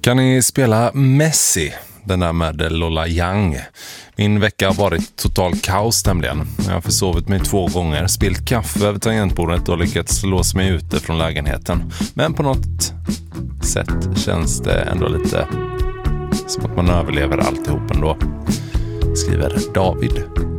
Kan ni spela Messi, den där med Lola Young? Min vecka har varit total kaos nämligen. Jag har försovit mig 2 gånger, spillt kaffe över tangentbordet och lyckats låsa mig ute från lägenheten. Men på något sätt känns det ändå lite som att man överlever alltihop ändå, skriver David.